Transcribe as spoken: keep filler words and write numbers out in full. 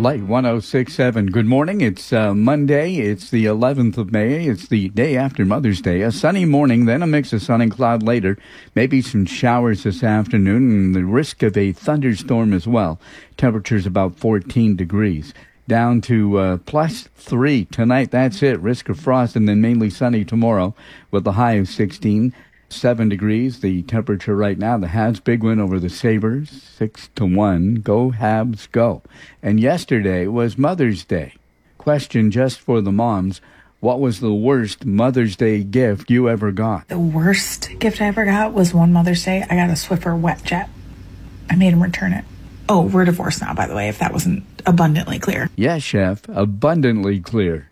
Light one oh six point seven. Good morning. It's uh, Monday. It's the eleventh of May. It's the day after Mother's Day. A sunny morning, then a mix of sun and cloud later. Maybe some showers this afternoon and the risk of a thunderstorm as well. Temperature's about fourteen degrees. Down to uh, plus three tonight. That's it. Risk of frost and then mainly sunny tomorrow with a high of sixteen. Seven degrees, the temperature right now. The Habs big win over the Sabres, six to one. Go Habs, go. And yesterday was Mother's Day. Question just for the moms. What was the worst Mother's Day gift you ever got? The worst gift I ever got was one Mother's Day. I got a Swiffer wet jet. I made him return it. Oh, we're divorced now, by the way, if that wasn't abundantly clear. Yes, Chef, abundantly clear.